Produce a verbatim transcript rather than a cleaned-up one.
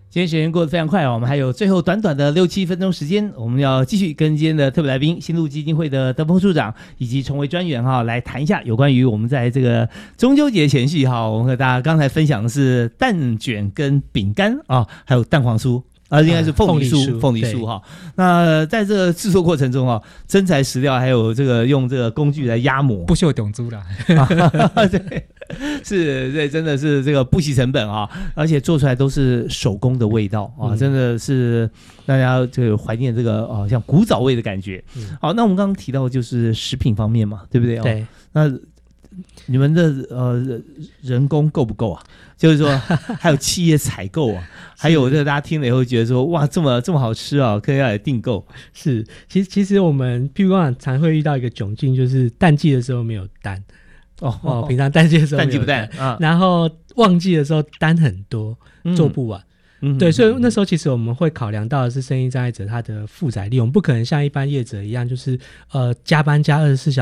今天时间过得非常快哦，我们还有最后短短的六七分钟时间，我们要继续跟今天的特别来宾新路基金会的德丰处长以及崇维专员哈来谈一下有关于我们在这个中秋节前夕哈，我们和大家刚才分享的是蛋卷跟饼干啊，还有蛋黄酥。啊，应该是凤梨酥，凤梨酥哈。那在这个制作过程中啊，真材实料，还有这个用这个工具来压模， 不锈钢珠啦。 对，是，对，真的是这个不惜成本啊，而且做出来都是手工的味道啊，嗯、真的是大家这个怀念这个啊，像古早味的感觉。嗯、好，那我们刚刚提到就是食品方面嘛，对不对？ 对， 那你们的呃人工够不够啊？就是说还有企业采购啊，还有这个大家听了以后觉得说哇这么这么好吃啊，可以要来订购。 是，其实其实我们譬如说常会遇到一个窘境，就是淡季的时候没有单哦哦，平常淡季的时候没有单， 淡季不淡啊， 然后旺季的时候单很多，嗯、做不完。嗯、对，所以那时候其实我们会考量到的是生意障碍者他的负载力，我们不可能像一般业者一样，就是呃加班加二十四小时。